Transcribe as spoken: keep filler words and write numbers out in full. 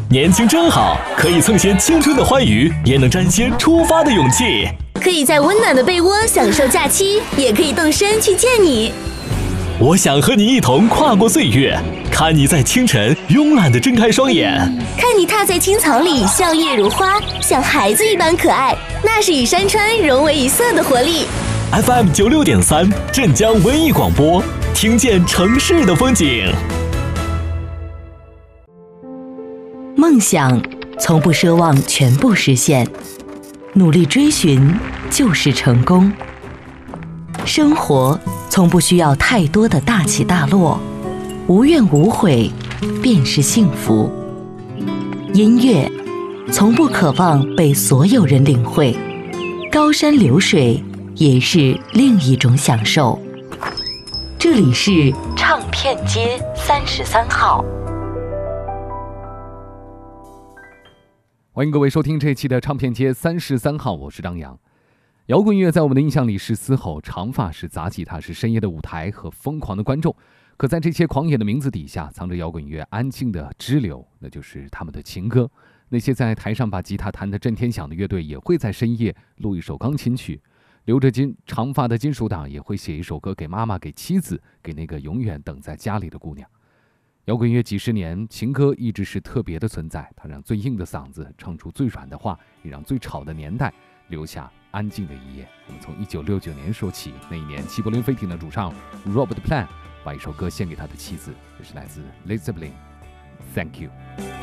年轻真好，可以蹭些青春的欢愉，也能沾些出发的勇气。 可以在温暖的被窝享受假期，也可以动身去见你。 我想和你一同跨过岁月，看你在清晨慵懒地睁开双眼， 看你踏在青草里笑靥如花，像孩子一般可爱，那是与山川融为一色的活力。 F M 九六点三，镇江文艺广播，听见城市的风景。 梦想从不奢望全部实现，努力追寻就是成功。生活从不需要太多的大起大落，无怨无悔便是幸福。音乐从不渴望被所有人领会，高山流水也是另一种享受。这里是唱片街三十三号。 欢迎各位收听这一期的唱片街三十三号，我是张扬。摇滚乐在我们的印象里是嘶吼、长发，是砸吉他，是深夜的舞台和疯狂的观众。可在这些狂野的名字底下，藏着摇滚乐安静的支流，那就是他们的情歌。那些在台上把吉他弹得震天响的乐队，也会在深夜录一首钢琴曲。留着金长发的金属党也会写一首歌给妈妈、给妻子、给那个永远等在家里的姑娘。摇滚乐几十年，情歌一直是特别的存在，它让最硬的嗓子唱出最软的话，也让最吵的年代留下安静的一页。我们从一九六九年说起，那一年齐柏林飞艇的主唱 Robert Plant 把一首歌献给他的妻子，这是来自 Led Zeppelin， Thank You。